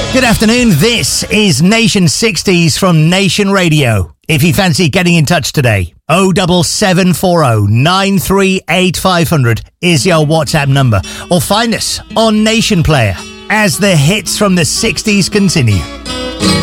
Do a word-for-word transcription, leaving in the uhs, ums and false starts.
Good afternoon, this is Nation sixties from Nation Radio. If you fancy getting in touch today, oh seven seven four oh nine three eight five hundred is your WhatsApp number. Or find us on Nation Player as the hits from the sixties continue.